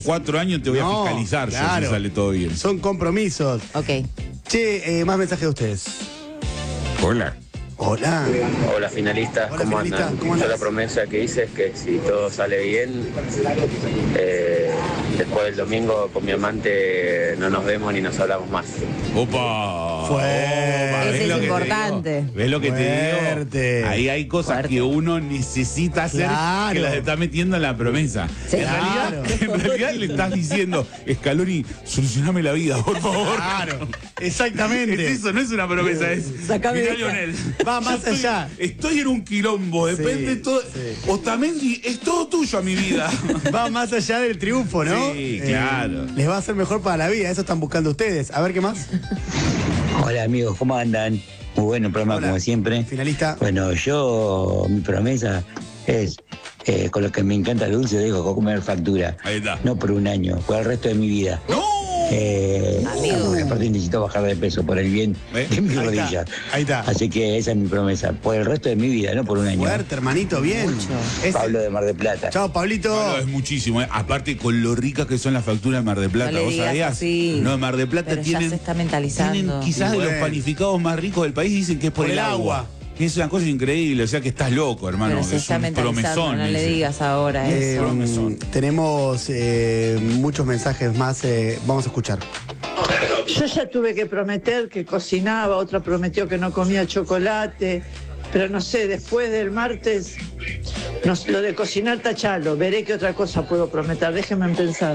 4 años te voy a fiscalizar claro. si sale todo bien. Son compromisos. Ok. Che, más mensajes de ustedes. Hola. Hola. Hola finalistas, Hola, ¿cómo finalista, andan? ¿cómo Yo andás? la promesa que hice es que si todo sale bien, después del domingo con mi amante no nos vemos ni nos hablamos más. Opa. Fuerte. Opa, ¿ves Ese es lo que te importante. digo? ¿Ves lo que te Fuerte. digo? Ahí hay cosas Fuerte. que uno necesita hacer Claro. que las está metiendo en la promesa. Sí. Claro. En realidad le estás diciendo, Scaloni, solucioname la vida, por favor. Claro. Exactamente. Es eso, no es una promesa, es. Sacame Mirá, esa. Lionel. Va más Yo allá. Estoy en un quilombo, depende Sí, todo. sí. Otamendi, es todo tuyo a mi vida. Va más allá del triunfo, ¿no? Sí, claro. Les va a ser mejor para la vida, eso están buscando ustedes. A ver qué más. Hola amigos, ¿cómo andan? Muy bueno el programa Hola. como siempre. Finalista. Bueno, mi promesa es, con lo que me encanta el dulce, dejo comer factura. Ahí está. No por un año, por el resto de mi vida. ¡No! Amigo. Aparte necesito bajar de peso por el bien ¿Eh? de mis Ahí está, rodillas. ahí está. Así que esa es mi promesa, por el resto de mi vida, no por un año. Fuerte, hermanito, bien. Pablo de Mar del Plata. Chao, Pablito. No, es muchísimo, ¿eh? Aparte con lo ricas que son las facturas de Mar del Plata, No le ¿vos digas sabías? así. No, en Mar del Plata Pero ya tienen, se está mentalizando. tienen quizás Y de los bueno. panificados más ricos del país, dicen que es por el agua. Que es una cosa increíble, o sea que estás loco, hermano. Pero se Es está un mentalizando, promesón. no le ese. digas ahora eso. promesón. Tenemos muchos mensajes más. Vamos a escuchar. Yo ya tuve que prometer que cocinaba, otra prometió que no comía chocolate, pero no sé, después del martes, lo de cocinar tachalo, veré qué otra cosa puedo prometer, déjenme pensar.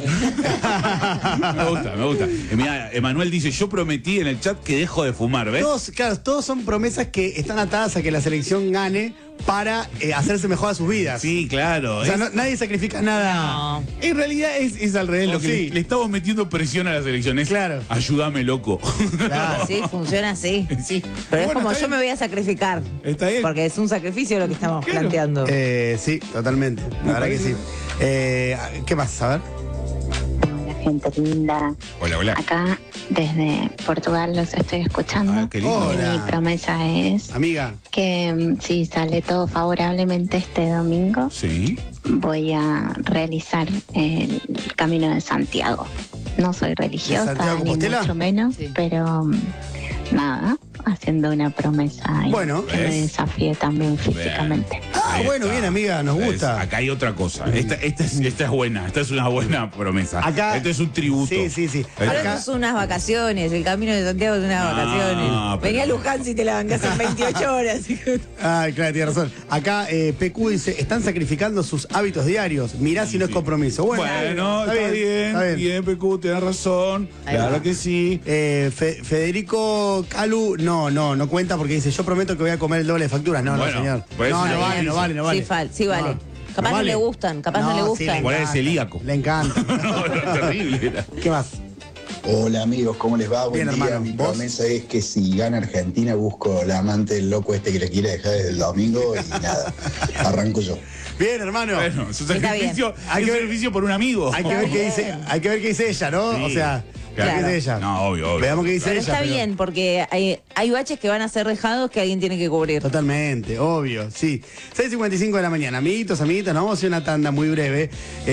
Me gusta. Mira, Emanuel dice, yo prometí en el chat que dejo de fumar, ¿ves? Todos son promesas que están atadas a que la selección gane para hacerse mejor a sus vidas. Sí, claro. O sea, nadie sacrifica nada. No. En realidad es al revés, O lo que sí. le estamos metiendo presión a la selección. Es, Claro. ayúdame, loco. Claro. Sí, funciona así. Sí. Pero es Bueno, como está yo bien. me voy a sacrificar. Está bien. Porque es un sacrificio lo que estamos Claro. planteando. Sí, totalmente. La verdad que sí. ¿Qué más? A ver. Hola, gente linda. Hola, hola. Acá desde Portugal los estoy escuchando. Ah, qué lindo. Hola. Mi promesa es Amiga. que si sale todo favorablemente este domingo, Sí. voy a realizar el Camino de Santiago. No soy religiosa, ¿De Santiago ni Compostela? mucho menos, Sí. pero nada, haciendo una promesa y Bueno. que me ¿Ves? desafíe también físicamente. Ah, Ahí bueno, está. bien, amiga, nos ¿Ves? gusta. Acá hay otra cosa. Esta es buena. Esta es una buena promesa. Acá- Esto es un tributo. Sí. Pero Acá- eso son unas vacaciones, el camino de Santiago es unas No, vacaciones. pero- Venía a Luján si te la bancás en 28 horas. Ah, claro, tiene razón. Acá PQ dice, están sacrificando sus hábitos diarios. Mirá si no es compromiso. Bueno, Está bien, PQ, tenés razón. Ahí La va. verdad que sí. Federico Calu, no cuenta porque dice, yo prometo que voy a comer el doble de facturas. No, Bueno, señor. pues No, sí, no vale, sí. no vale, no vale. Sí, vale. Capaz no le gustan, capaz no le sí, gustan. Igual es encanta, celíaco. Le encanta. No, no, terrible era. ¿Qué más? Hola amigos, ¿cómo les va? Buen Bien, día. hermano. Mi ¿Vos? promesa es que si gana Argentina busco la amante del loco este que le quiere dejar desde el domingo y nada, arranco yo. Bien, hermano. Bueno, es un Está sacrificio, bien. Hay es que un ver- sacrificio por un amigo. Hay que ver qué dice ella, ¿no? Sí, O sea, claro. ¿qué dice ella? No, obvio. Veamos qué dice Pero ella. está bien, porque hay baches que van a ser dejados que alguien tiene que cubrir. Totalmente, obvio, sí. 6:55 de la mañana. Amiguitos, amiguitas, nos vamos a hacer una tanda muy breve.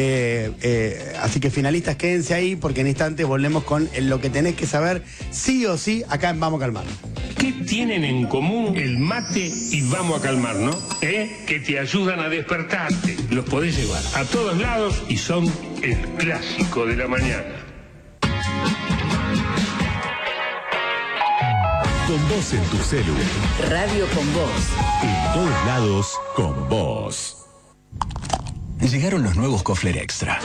Así que finalistas, quédense ahí porque en instantes volvemos con lo que tenés que saber sí o sí acá en Vamos a Calmar. ¿Qué tienen en común el mate y vamos a calmar, no? Que te ayudan a despertarte. Los podés llevar a todos lados y son el clásico de la mañana. Con vos en tu celu. Radio con vos. En todos lados, con vos. Llegaron los nuevos Kofler Extra.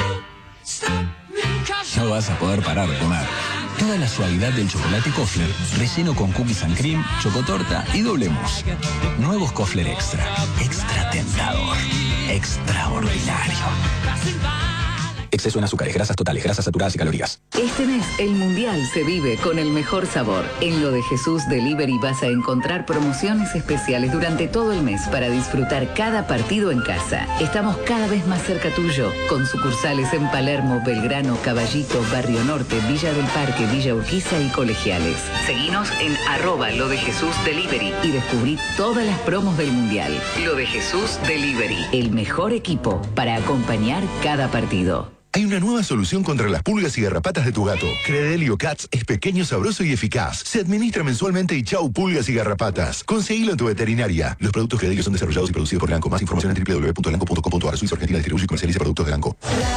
No vas a poder parar de comer. Toda la suavidad del chocolate Kofler, relleno con cookies and cream, chocotorta y doble mousse. Nuevos Kofler Extra. Extra tentador. Extraordinario. Exceso en azúcares, grasas totales, grasas saturadas y calorías. Este mes, el Mundial se vive con el mejor sabor. En Lo de Jesús Delivery vas a encontrar promociones especiales durante todo el mes para disfrutar cada partido en casa. Estamos cada vez más cerca tuyo, con sucursales en Palermo, Belgrano, Caballito, Barrio Norte, Villa del Parque, Villa Urquiza y Colegiales. Seguinos en @Lo de Jesús Delivery y descubrí todas las promos del Mundial. Lo de Jesús Delivery, el mejor equipo para acompañar cada partido. Hay una nueva solución contra las pulgas y garrapatas de tu gato. Credelio Cats es pequeño, sabroso y eficaz. Se administra mensualmente y chau pulgas y garrapatas. Conseguilo en tu veterinaria. Los productos Credelio son desarrollados y producidos por Elanco. Más información en www.elanco.com.ar. Suiza Argentina distribuye y comercializa productos de Elanco.